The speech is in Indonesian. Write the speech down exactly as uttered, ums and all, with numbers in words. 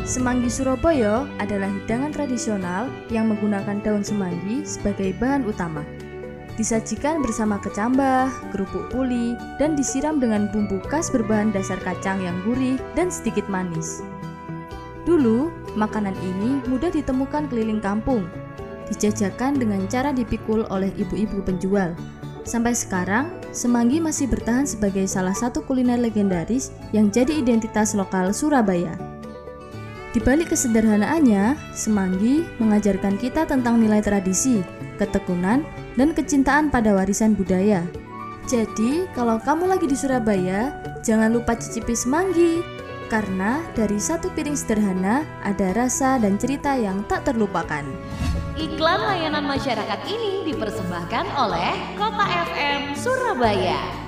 Semanggi Surabaya adalah hidangan tradisional yang menggunakan daun semanggi sebagai bahan utama. Disajikan bersama kecambah, kerupuk puli, dan disiram dengan bumbu khas berbahan dasar kacang yang gurih dan sedikit manis. Dulu, makanan ini mudah ditemukan keliling kampung. Dijajakan dengan cara dipikul oleh ibu-ibu penjual. Sampai sekarang, semanggi masih bertahan sebagai salah satu kuliner legendaris yang jadi identitas lokal Surabaya. Di balik kesederhanaannya, semanggi mengajarkan kita tentang nilai tradisi, ketekunan, dan kecintaan pada warisan budaya. Jadi, kalau kamu lagi di Surabaya, jangan lupa cicipi semanggi, karena dari satu piring sederhana ada rasa dan cerita yang tak terlupakan. Iklan layanan masyarakat ini dipersembahkan oleh Kota F M Surabaya.